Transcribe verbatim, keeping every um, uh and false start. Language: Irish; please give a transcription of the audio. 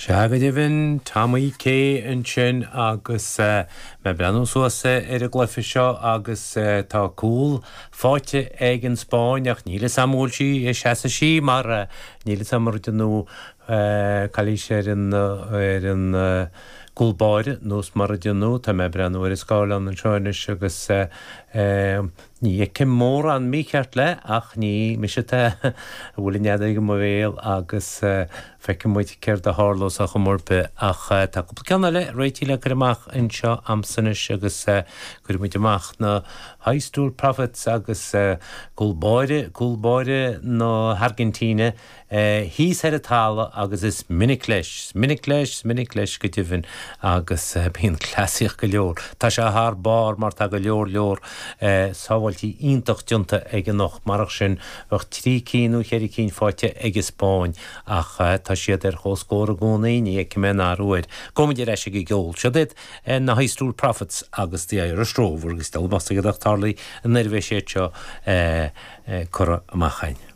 Seagadibhin Tommy K an sin agus me brenn suasa ar a glufa seo agus tá cúil fáte ag an Spáin ach níle samúlsí is seasa sí mar níle samúr denú calíse ar an gúlbáide nús mar denú tá me brenn ar scálan an seoinis agus ní cym mór an mícheart le ach ní misite bhfuil neadaigh mo bhéal agus feice muid céir a hárlós a chumórpa ach tá cúpla ceanna le réití le chuireamach an seo amsanis agus chuir muid amach na High School Prophets agus gúlbáide gúlbáide nó Argentíne hís ar a tála agus is minic leis minic leis minic leis go dtibhin agus bhíon clasíoch go leor tá sé th bar mar tá go leor leor sábhailtí iontocht dionta ag an nach marach sin bheith trí cín ó chéirí cín fáte ag Spáin ach tá siad ar chóscóir a gcónaí ag cimén áróid gomuidir eise go geol siad na High School Prophets agus tí ar a stróbhar agus stal basta go tarlaí an nervvé sé seo cura amachchain.